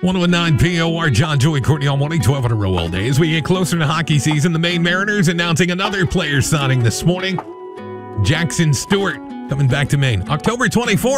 1019 POR, John, Joey, Courtney all morning, 12 in a row all day. As we get closer to hockey season, the Maine Mariners announcing another player signing this morning. Jackson Stewart coming back to Maine. October 24th.